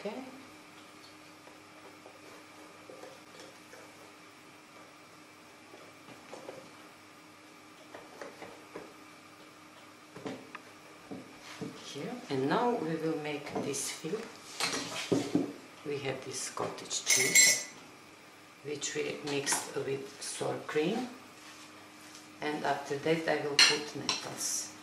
Okay. Here. And now we will make this fill. We have this cottage cheese, which we mixed with sour cream, and after that I will put nettles.